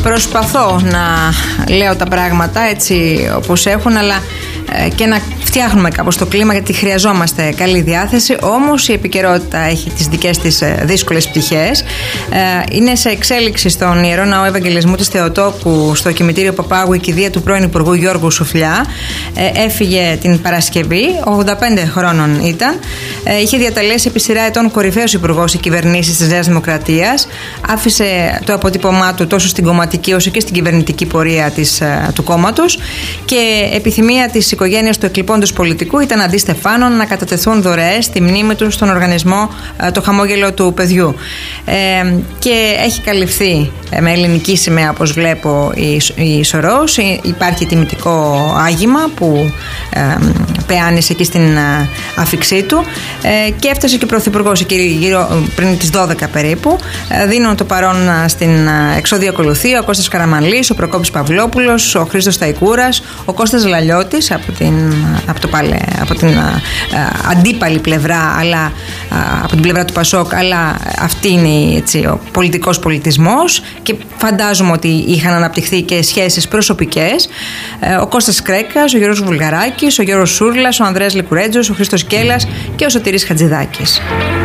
Προσπαθώ να λέω τα πράγματα έτσι όπως έχουν, αλλά και να φτιάχνουμε κάπως το κλίμα, γιατί χρειαζόμαστε καλή διάθεση. Όμως η επικαιρότητα έχει τις δικές της δύσκολες πτυχές. Είναι σε εξέλιξη στον Ιερό Ναό Ευαγγελισμού της Θεοτόκου, στο κημητήριο Παπάγου, η κηδεία του πρώην Υπουργού Γιώργου Σουφλιά. Έφυγε την Παρασκευή, 85 χρόνων ήταν. Είχε διατελέσει επί σειρά ετών κορυφαίος υπουργός η κυβερνήση της Νέας Δημοκρατίας. Άφησε το αποτύπωμά του τόσο στην κομματική όσο και στην κυβερνητική πορεία του κόμματος, και επιθυμία της οικογένειας του εκλειπώντος πολιτικού ήταν αντί στεφάνων να κατατεθούν δωρεές στη μνήμη του στον οργανισμό Το Χαμόγελο του Παιδιού. Και έχει καλυφθεί με ελληνική σημαία, όπως βλέπω, η Σωρός. Υπάρχει τιμητικό άγημα που πεάνησε εκεί στην αφιξή του, και έφτασε και ο Πρωθυπουργός γύρω πριν τις 12 περίπου. Δίνουν το παρόν στην εξώδια ακολουθία ο Κώστας Καραμανλής, ο Προκόπης Παυλόπουλος, ο Χρήστος Σταϊκούρας, ο Κώστας Λαλιώτης από την αντίπαλη πλευρά, αλλά από την πλευρά του Πασόκ, αλλά αυτή είναι έτσι, ο πολιτικός πολιτισμός, και φαντάζομαι ότι είχαν αναπτυχθεί και σχέσεις προσωπικές. Ο Κώστας Κρέκας, ο Γιώργος Βουλγαράκης, ο Γιώργος Σούρλας, ο Ανδρέας Λικουρέτζος, ο Χρήστος Κέλλας και ο Σωτήρης Χατζηδάκης.